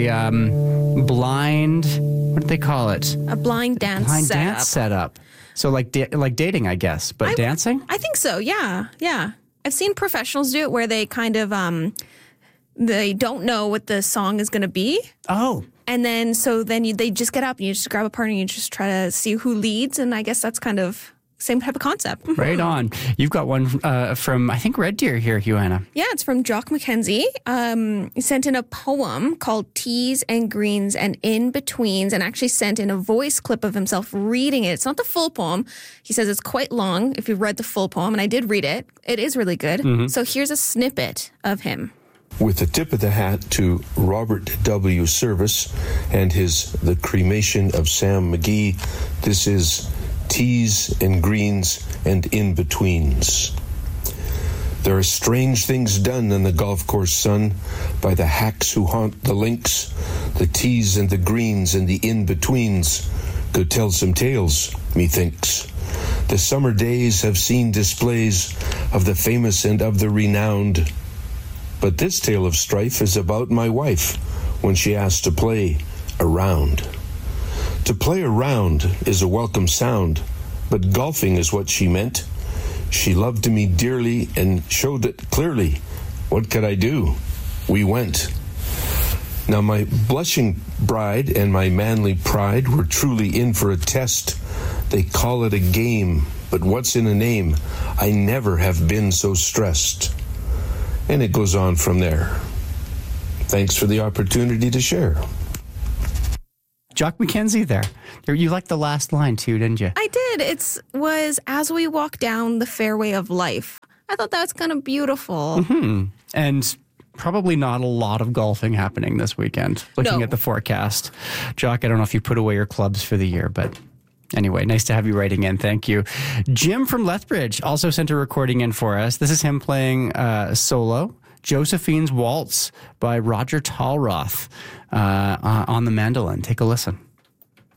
blind, what do they call it? A blind dance Dance setup. So like dating, I guess, but dancing? I think so, yeah. I've seen professionals do it where they kind of, they don't know what the song is going to be. Oh. And then, they just get up and you just grab a partner and you just try to see who leads. And I guess that's kind of same type of concept. Right on. You've got one from, I think, Red Deer here, Joanna. Yeah, it's from Jock McKenzie. He sent in a poem called Teas and Greens and In-Betweens and actually sent in a voice clip of himself reading it. It's not the full poem. He says it's quite long if you read the full poem, and I did read it. It is really good. Mm-hmm. So here's a snippet of him. With a tip of the hat to Robert W. Service and his The Cremation of Sam McGee, this is Teas and Greens and In-Betweens. There are strange things done on the golf course, son, by the hacks who haunt the links. The teas and the greens and the in-betweens could tell some tales, methinks. The summer days have seen displays of the famous and of the renowned. But this tale of strife is about my wife when she asked to play a round. To play a round is a welcome sound, but golfing is what she meant. She loved me dearly and showed it clearly. What could I do? We went. Now my blushing bride and my manly pride were truly in for a test. They call it a game, but what's in a name? I never have been so stressed. And it goes on from there. Thanks for the opportunity to share. Jock McKenzie there. You liked the last line too, didn't you? I did. It was as we walk down the fairway of life. I thought that's kind of beautiful. Mm-hmm. And probably not a lot of golfing happening this weekend, looking at the forecast. Jock, I don't know if you put away your clubs for the year, but anyway, nice to have you writing in. Thank you. Jim from Lethbridge also sent a recording in for us. This is him playing solo, Josephine's Waltz by Roger Talroth on the mandolin. Take a listen.